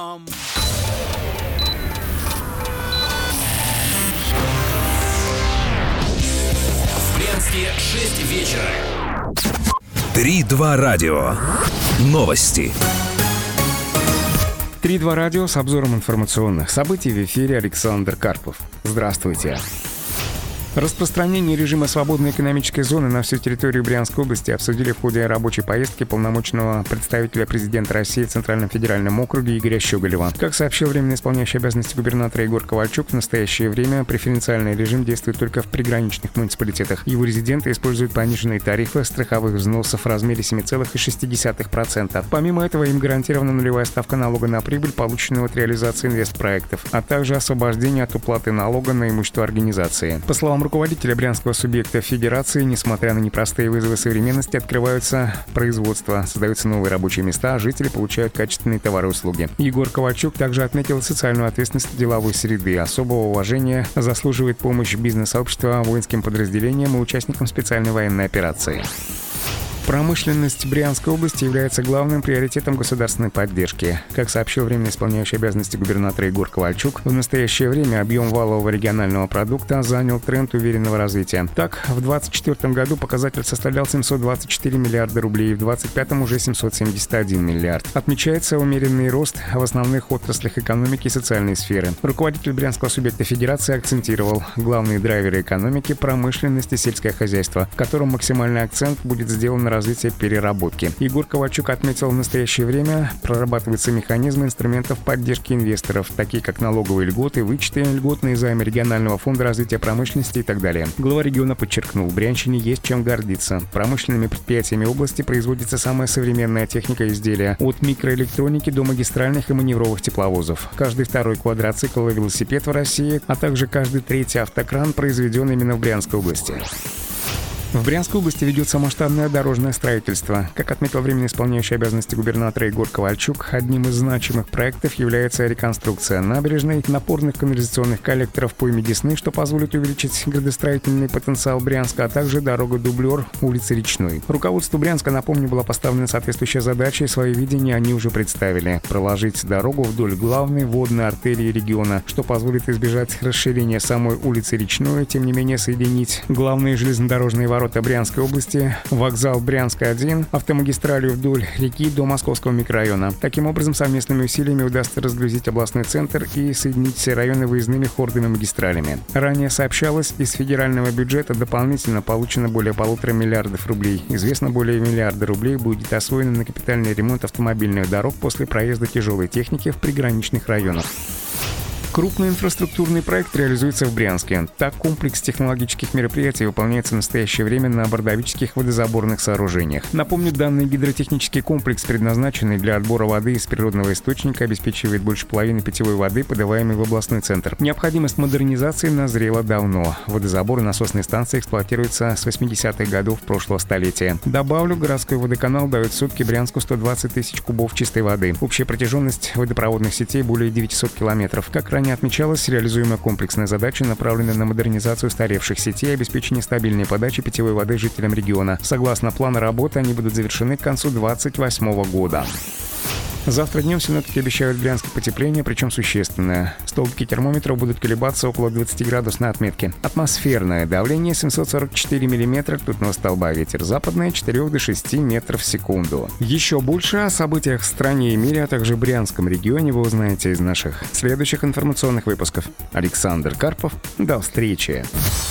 В Брянске 6 вечера. 3-2 радио. Новости. 3-2 радио с обзором информационных событий. В эфире Александр Карпов. Здравствуйте. Распространение режима свободной экономической зоны на всю территорию Брянской области обсудили в ходе рабочей поездки полномочного представителя президента России в Центральном федеральном округе Игоря Щеголева. Как сообщил временно исполняющий обязанности губернатора Егор Ковальчук, в настоящее время преференциальный режим действует только в приграничных муниципалитетах. Его резиденты используют пониженные тарифы страховых взносов в размере 7,6%. Помимо этого, им гарантирована нулевая ставка налога на прибыль, полученную от реализации инвестпроектов, а также освобождение от уплаты налога на имущество организации. По словам руководителя брянского субъекта Федерации, несмотря на непростые вызовы современности, открываются производства, создаются новые рабочие места, а жители получают качественные товары и услуги. Егор Ковальчук также отметил социальную ответственность деловой среды. Особого уважения заслуживает помощь бизнес-сообщества воинским подразделениям и участникам специальной военной операции. Промышленность Брянской области является главным приоритетом государственной поддержки. Как сообщил временно исполняющий обязанности губернатора Егор Ковальчук, в настоящее время объем валового регионального продукта занял тренд уверенного развития. Так, в 2024 году показатель составлял 724 миллиарда рублей, в 2025 уже 771 миллиард. Отмечается умеренный рост в основных отраслях экономики и социальной сферы. Руководитель брянского субъекта Федерации акцентировал главные драйверы экономики – промышленность и сельское хозяйство, в котором максимальный акцент будет сделан на развитие переработки. Егор Ковальчук отметил, в настоящее время прорабатываются механизмы инструментов поддержки инвесторов, такие как налоговые льготы, вычеты, льготные займы регионального фонда развития промышленности и так далее. Глава региона подчеркнул, в Брянщине есть чем гордиться. Промышленными предприятиями области производится самая современная техника изделия, от микроэлектроники до магистральных и маневровых тепловозов. Каждый второй квадроцикл и велосипед в России, а также каждый третий автокран произведен именно в Брянской области. В Брянской области ведется масштабное дорожное строительство. Как отметил временно исполняющий обязанности губернатора Егор Ковальчук, одним из значимых проектов является реконструкция набережной, напорных канализационных коллекторов пойме Десны, что позволит увеличить градостроительный потенциал Брянска, а также дорога-дублер улицы Речной. Руководству Брянска, напомню, была поставлена соответствующая задача, и свое видение они уже представили – проложить дорогу вдоль главной водной артерии региона, что позволит избежать расширения самой улицы Речной, тем не менее соединить главные железнодорожные ворота Брянской области, вокзал Брянска-1, автомагистралью вдоль реки до Московского микрорайона. Таким образом, совместными усилиями удастся разгрузить областной центр и соединить все районы выездными хордовыми магистралями. Ранее сообщалось, из федерального бюджета дополнительно получено более 1,5 миллиарда рублей. Известно, более миллиарда рублей будет освоено на капитальный ремонт автомобильных дорог после проезда тяжелой техники в приграничных районах. Крупный инфраструктурный проект реализуется в Брянске. Так, комплекс технологических мероприятий выполняется в настоящее время на Бордовических водозаборных сооружениях. Напомню, данный гидротехнический комплекс, предназначенный для отбора воды из природного источника, обеспечивает больше половины питьевой воды, подаваемой в областной центр. Необходимость модернизации назрела давно. Водозаборы насосной станции эксплуатируются с 80-х годов прошлого столетия. Добавлю, городской водоканал дает в сутки Брянску 120 тысяч кубов чистой воды. Общая протяженность водопроводных сетей более 900 километров. Как ранее отмечалось, реализуемая комплексная задача направлена на модернизацию устаревших сетей и обеспечение стабильной подачи питьевой воды жителям региона. Согласно плану работы, они будут завершены к концу 2028 года. Завтра днем синоптики обещают в Брянске потепление, причем существенное. Столбики термометров будут колебаться около 20-градусной отметки. Атмосферное давление 744 миллиметра ртутного столба, ветер западный 4 до 6 метров в секунду. Еще больше о событиях в стране и мире, а также в Брянском регионе вы узнаете из наших следующих информационных выпусков. Александр Карпов. До встречи.